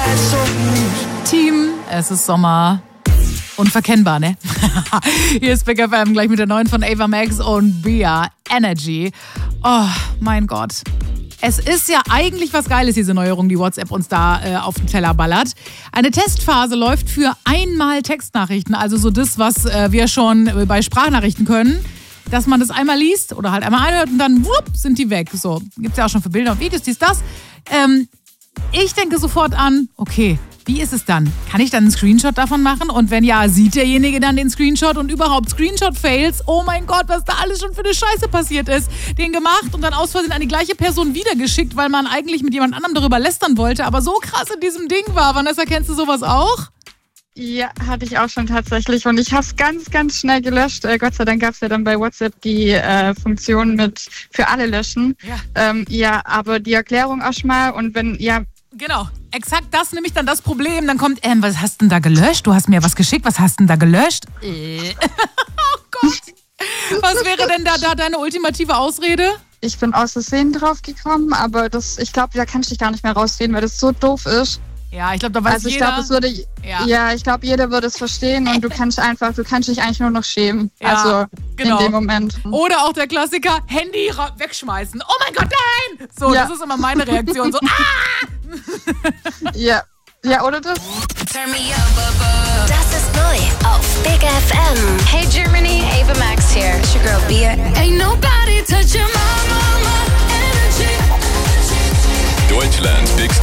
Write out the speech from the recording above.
Team, es ist Sommer. Unverkennbar, ne? Hier ist Big FM gleich mit der neuen von Ava Max und Bia, Energy. Oh, mein Gott. Es ist ja eigentlich was Geiles, diese Neuerung, die WhatsApp uns da auf den Teller ballert. Eine Testphase läuft für einmal Textnachrichten, also so das, was wir schon bei Sprachnachrichten können, dass man das einmal liest oder halt einmal einhört und dann wupp, sind die weg. So, gibt's ja auch schon für Bilder und Videos, dies, das. Ich denke sofort an, okay, wie ist es dann? Kann ich dann einen Screenshot davon machen? Und wenn ja, sieht derjenige dann den Screenshot und überhaupt Screenshot-Fails? Oh mein Gott, was da alles schon für eine Scheiße passiert ist. Den gemacht und dann aus Versehen an die gleiche Person wiedergeschickt, weil man eigentlich mit jemand anderem darüber lästern wollte, aber so krass in diesem Ding war. Vanessa, kennst du sowas auch? Ja, hatte ich auch schon tatsächlich und ich habe es ganz, ganz schnell gelöscht. Gott sei Dank gab es ja dann bei WhatsApp die Funktion mit für alle löschen. Ja, aber die Erklärung auch schon mal und wenn, ja... Genau, exakt das nämlich dann das Problem. Dann kommt, was hast denn da gelöscht? Du hast mir was geschickt, was hast denn da gelöscht? Oh Gott. Was wäre denn da deine ultimative Ausrede? Ich bin aus Versehen drauf gekommen, aber ich glaube, da kann ich dich gar nicht mehr rausreden, weil das so doof ist. Ja, ich glaube, da weiß jeder. Ich glaube, jeder würde es verstehen und du kannst dich eigentlich nur noch schämen. Ja, also genau. In dem Moment. Oder auch der Klassiker, Handy wegschmeißen. Oh mein Gott, nein! So, ja. Das ist immer meine Reaktion. So, Ja, oder das? Turn me up. Das ist neu auf Big FM. Hey Germany, Ava Max here. It's your girl Bia. Ain't nobody touching my energy. Deutschlands Big